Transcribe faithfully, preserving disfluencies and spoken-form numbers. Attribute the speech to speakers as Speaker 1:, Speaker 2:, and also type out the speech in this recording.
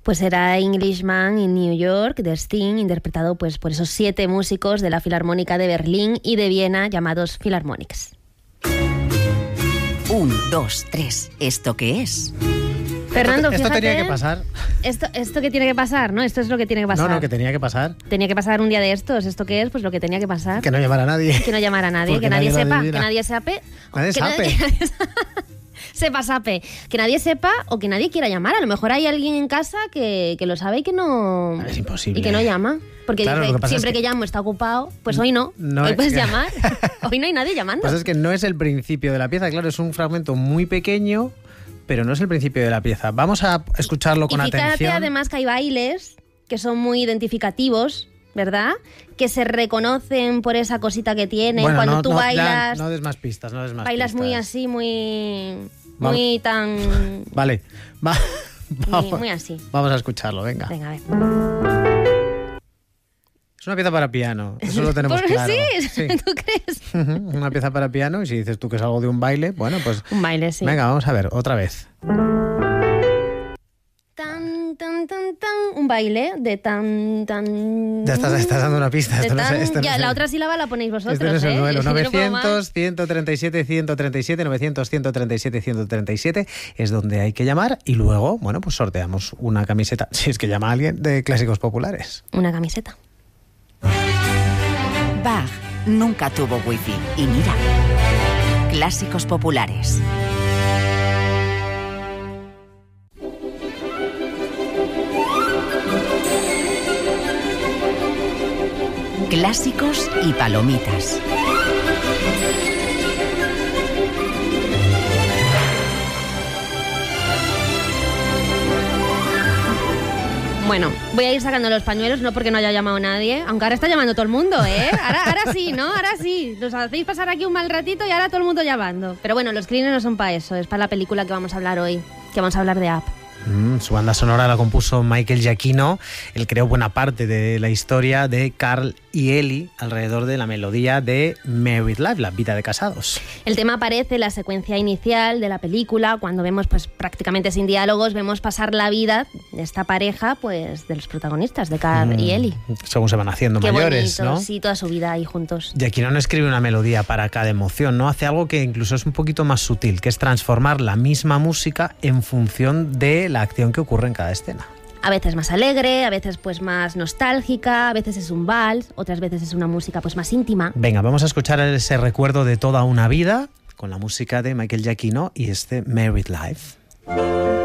Speaker 1: Pues era Englishman in New York de Sting, interpretado pues por esos siete músicos de la Filarmónica de Berlín y de Viena llamados Philharmonics.
Speaker 2: Un, dos, tres. ¿Esto qué es?
Speaker 1: Fernando,
Speaker 3: esto, esto
Speaker 1: fíjate,
Speaker 3: tenía que pasar.
Speaker 1: Esto, esto que tiene que pasar, ¿no? Esto es lo que tiene que pasar.
Speaker 3: No, no, que tenía que pasar.
Speaker 1: Tenía que pasar un día de estos. ¿Esto qué es? Pues lo que tenía que pasar.
Speaker 3: Que no llamara a nadie.
Speaker 1: Que no llamara a nadie,
Speaker 3: Porque
Speaker 1: que nadie,
Speaker 3: nadie lo
Speaker 1: sepa,
Speaker 3: adivina.
Speaker 1: que nadie sape.
Speaker 3: Nadie
Speaker 1: que
Speaker 3: sape.
Speaker 1: nadie- que nadie sepa, sape. Que nadie sepa o que nadie quiera llamar. A lo mejor hay alguien en casa que, que lo sabe y que no...
Speaker 3: Es imposible.
Speaker 1: Y que no llama. Porque
Speaker 3: Claro,
Speaker 1: dice,
Speaker 3: lo que pasa
Speaker 1: siempre
Speaker 3: es
Speaker 1: que...
Speaker 3: que-
Speaker 1: llamo está ocupado. Pues hoy no.
Speaker 3: No
Speaker 1: hoy
Speaker 3: es
Speaker 1: puedes
Speaker 3: que-
Speaker 1: llamar. Hoy no hay nadie llamando.
Speaker 3: Pues es que no es el principio de la pieza, claro, es un fragmento muy pequeño, pero no es el principio de la pieza. Vamos a escucharlo con
Speaker 1: y fíjate
Speaker 3: atención.
Speaker 1: además que hay bailes que son muy identificativos, ¿verdad? Que se reconocen por esa cosita que tienen.
Speaker 3: Bueno,
Speaker 1: Cuando
Speaker 3: no,
Speaker 1: tú
Speaker 3: no, ya,
Speaker 1: bailas,
Speaker 3: no des más pistas, no des más
Speaker 1: bailas
Speaker 3: pistas.
Speaker 1: muy así, muy...
Speaker 3: Vamos.
Speaker 1: Muy tan...
Speaker 3: Vale, va, vamos,
Speaker 1: muy así.
Speaker 3: vamos a escucharlo, venga.
Speaker 1: Venga, a ver.
Speaker 3: Es una pieza para piano, eso lo tenemos
Speaker 1: Pues
Speaker 3: claro.
Speaker 1: sí, ¿tú crees?
Speaker 3: Una pieza para piano, y si dices tú que es algo de un baile, bueno, pues...
Speaker 1: Un baile, sí.
Speaker 3: Venga, vamos a ver, otra vez.
Speaker 1: Tan, tan, tan, tan. Un baile de tan, tan...
Speaker 3: Ya estás, estás dando una pista.
Speaker 1: de
Speaker 3: Esto no
Speaker 1: tan-
Speaker 3: es- esto no
Speaker 1: ya,
Speaker 3: es el-
Speaker 1: la otra sílaba la ponéis vosotros,
Speaker 3: Este no es el
Speaker 1: ¿eh?
Speaker 3: duelo.
Speaker 1: Yo no puedo más.
Speaker 3: novecientos, ciento treinta y siete, ciento treinta y siete, novecientos, ciento treinta y siete, ciento treinta y siete es donde hay que llamar y luego, bueno, pues sorteamos una camiseta, si es que llama a alguien, de Clásicos Populares.
Speaker 1: Una camiseta.
Speaker 2: Bach nunca tuvo wifi. Y mira, Clásicos Populares. Clásicos y palomitas.
Speaker 1: Bueno, voy a ir sacando los pañuelos, no porque no haya llamado nadie, aunque ahora está llamando todo el mundo, ¿eh? Ahora, ahora sí, ¿no? Ahora sí. Nos hacéis pasar aquí un mal ratito y ahora todo el mundo llamando. Pero bueno, los screeners no son para eso, es para la película que vamos a hablar hoy, que vamos a hablar de Up.
Speaker 3: Mm, su banda sonora la compuso Michael Giacchino. Él creó buena parte de la historia de Carl y Ellie alrededor de la melodía de Married Life, la vida de casados.
Speaker 1: El tema aparece en la secuencia inicial de la película, cuando vemos pues prácticamente sin diálogos, vemos pasar la vida de esta pareja, pues de los protagonistas, de Carl
Speaker 3: Mm,
Speaker 1: y Ellie.
Speaker 3: Según se van haciendo
Speaker 1: Qué
Speaker 3: mayores,
Speaker 1: bonito,
Speaker 3: ¿no?
Speaker 1: sí, toda su vida ahí juntos.
Speaker 3: Giacchino no escribe una melodía para cada emoción, ¿no? Hace algo que incluso es un poquito más sutil, que es transformar la misma música en función de la acción que ocurre en cada escena.
Speaker 1: A veces más alegre, a veces pues más nostálgica, a veces es un vals, otras veces es una música pues más íntima.
Speaker 3: Venga, vamos a escuchar ese recuerdo de toda una vida con la música de Michael Giacchino y este Married Life.